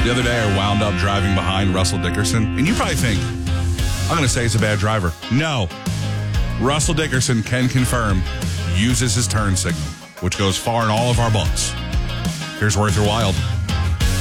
The other day, I wound up driving behind Russell Dickerson, and you probably think, I'm going to say he's a bad driver. No. Russell Dickerson can confirm uses his turn signal, which goes far in all of our books. Here's Worth Your Wild.